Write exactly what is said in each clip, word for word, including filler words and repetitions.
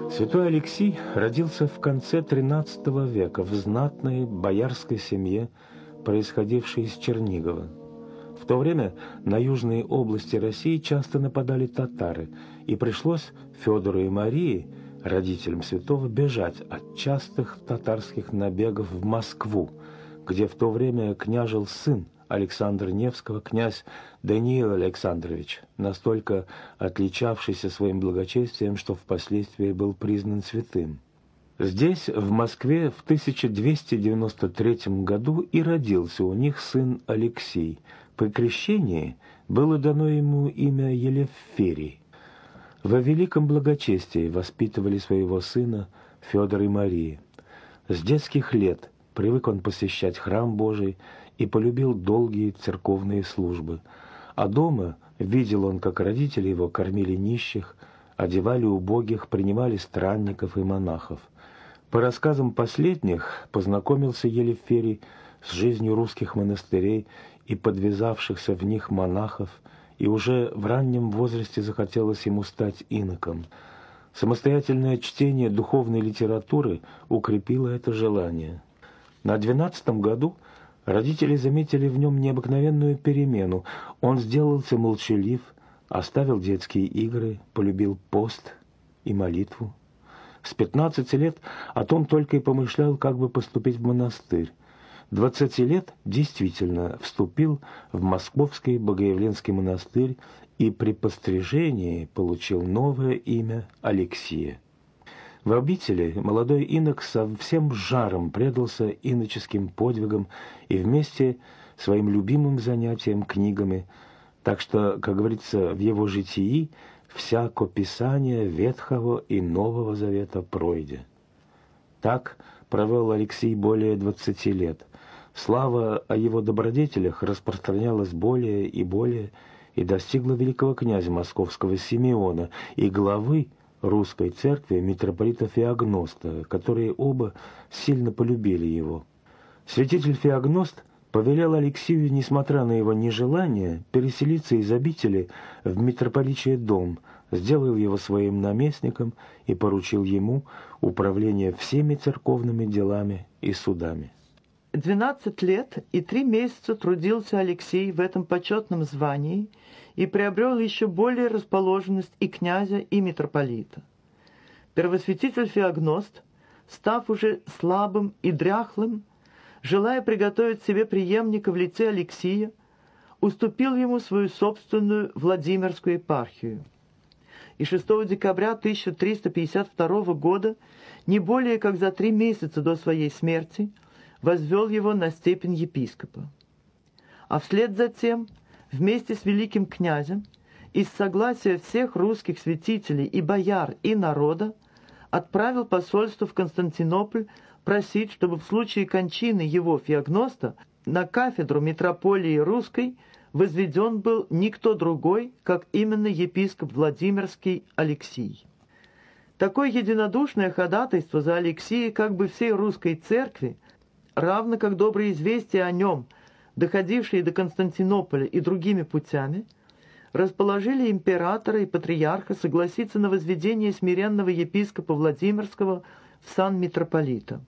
Святой Алексий родился в конце тринадцатого века в знатной боярской семье, происходившей из Чернигова. В то время на южные области России часто нападали татары, и пришлось Федору и Марии, родителям святого, бежать от частых татарских набегов в Москву, где в то время княжил сын Александра Невского, князь Даниил Александрович, настолько отличавшийся своим благочестием, что впоследствии был признан святым. Здесь, в Москве, в тысяча двести девяносто третьем году и родился у них сын Алексий. При крещении было дано ему имя Елеферий. Во великом благочестии воспитывали своего сына Федор и Мария. С детских лет привык он посещать храм Божий и полюбил долгие церковные службы. А дома видел он, как родители его кормили нищих, одевали убогих, принимали странников и монахов. По рассказам последних познакомился Елеферий с жизнью русских монастырей и подвязавшихся в них монахов, и уже в раннем возрасте захотелось ему стать иноком. Самостоятельное чтение духовной литературы укрепило это желание. На двенадцатом году родители заметили в нем необыкновенную перемену. Он сделался молчалив, оставил детские игры, полюбил пост и молитву. С пятнадцати лет о том только и помышлял, как бы поступить в монастырь. Двадцати лет действительно вступил в Московский Богоявленский монастырь и при пострижении получил новое имя Алексия. В обители молодой инок со всем жаром предался иноческим подвигам и вместе своим любимым занятием книгами, так что, как говорится, в его житии всяко писание Ветхого и Нового Завета пройде. Так провел Алексий более двадцати лет. Слава о его добродетелях распространялась более и более и достигла великого князя московского Симеона и главы русской церкви митрополита Феогноста, которые оба сильно полюбили его. Святитель Феогност повелел Алексию, несмотря на его нежелание, переселиться из обители в митрополичий дом, сделал его своим наместником и поручил ему управление всеми церковными делами и судами. Двенадцать лет и три месяца трудился Алексей в этом почетном звании и приобрел еще более расположенность и князя, и митрополита. Первосвятитель Феогност, став уже слабым и дряхлым, желая приготовить себе преемника в лице Алексия, уступил ему свою собственную Владимирскую епархию. И шестого декабря тысяча триста пятьдесят второго года, не более как за три месяца до своей смерти, возвел его на степень епископа. А вслед за тем, вместе с великим князем, из согласия всех русских святителей и бояр и народа, отправил посольство в Константинополь просить, чтобы в случае кончины его Феогноста на кафедру митрополии русской возведен был никто другой, как именно епископ Владимирский Алексий. Такое единодушное ходатайство за Алексия как бы всей русской церкви, равно как добрые известия о нем, доходившие до Константинополя и другими путями, расположили императора и патриарха согласиться на возведение смиренного епископа Владимирского в сан митрополита.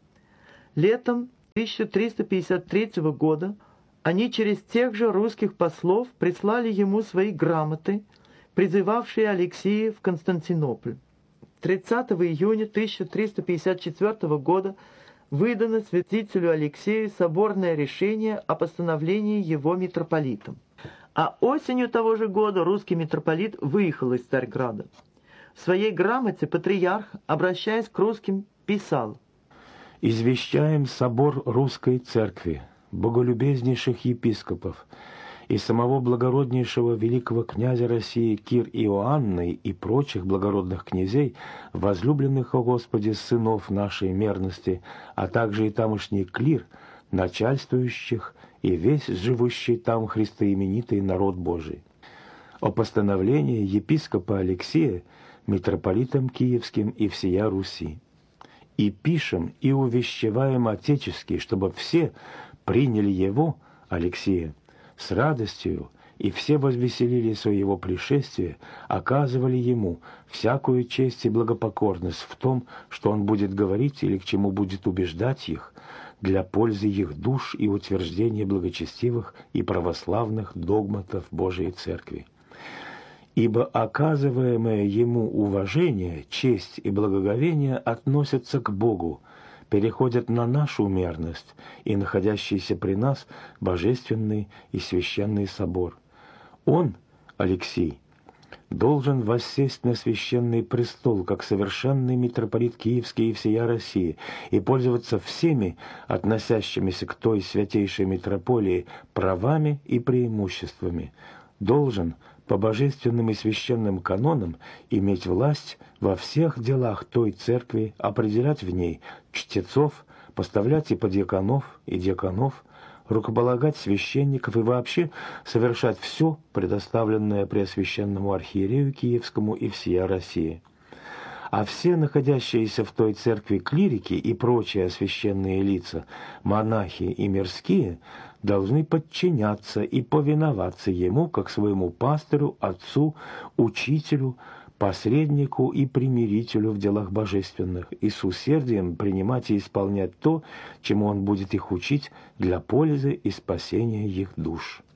Летом тысяча триста пятьдесят третьего года они через тех же русских послов прислали ему свои грамоты, призывавшие Алексия в Константинополь. тридцатого июня тысяча триста пятьдесят четвертого года выдано святителю Алексею соборное решение о постановлении его митрополитом. А осенью того же года русский митрополит выехал из Царьграда. В своей грамоте патриарх, обращаясь к русским, писал: «Извещаем собор русской церкви, боголюбезнейших епископов и самого благороднейшего великого князя России Кир Иоанны и прочих благородных князей, возлюбленных о Господе сынов нашей мерности, а также и тамошний клир, начальствующих и весь живущий там христоименитый народ Божий. О постановлении епископа Алексия митрополитом Киевским и всея Руси. И пишем и увещеваем отечески, чтобы все приняли его, Алексия, с радостью и все возвеселились о его пришествии, оказывали ему всякую честь и благопокорность в том, что он будет говорить или к чему будет убеждать их, для пользы их душ и утверждения благочестивых и православных догматов Божией Церкви. Ибо оказываемое ему уважение, честь и благоговение относятся к Богу, переходят на нашу мерность и находящийся при нас божественный и священный собор. Он, Алексий, должен воссесть на священный престол, как совершенный митрополит Киевский и всея России, и пользоваться всеми относящимися к той святейшей митрополии правами и преимуществами. Должен по божественным и священным канонам иметь власть во всех делах той церкви, определять в ней чтецов, поставлять и подьяконов, и диаконов, рукополагать священников и вообще совершать все, предоставленное Преосвященному архиерею Киевскому и всея России. А все находящиеся в той церкви клирики и прочие священные лица, монахи и мирские, должны подчиняться и повиноваться ему, как своему пастырю, отцу, учителю, посреднику и примирителю в делах божественных, и с усердием принимать и исполнять то, чему он будет их учить для пользы и спасения их душ.